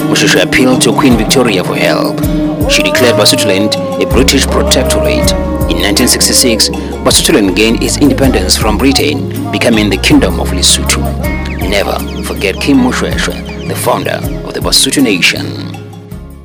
Moshoeshoe appealed to Queen Victoria for help. She declared Basutoland a British protectorate. In 1966, Basutoland gained its independence from Britain, becoming the Kingdom of Lesotho. Never forget King Moshoeshoe, the founder of the Basotho Nation.